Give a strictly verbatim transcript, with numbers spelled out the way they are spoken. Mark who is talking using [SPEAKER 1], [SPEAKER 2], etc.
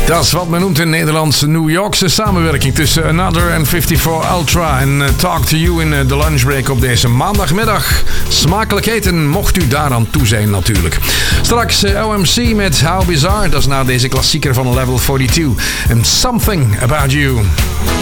[SPEAKER 1] Dat is wat men noemt in Nederlands New Yorkse samenwerking tussen Another en vijfenvijftig Ultra. En uh, Talk to You in uh, de lunchbreak op deze maandagmiddag. Smakelijk eten, mocht u daaraan toe zijn natuurlijk. Straks uh, O M C met How Bizarre. Dat is na deze klassieker van Level tweeënveertig. En Something About You.